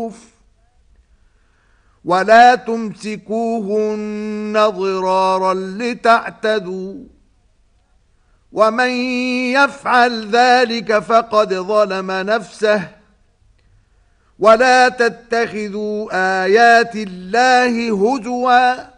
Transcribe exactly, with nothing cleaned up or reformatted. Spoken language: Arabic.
ولا تمسكوهن ضرارا لتعتدوا ومن يفعل ذلك فقد ظلم نفسه ولا تتخذوا آيات الله هزوا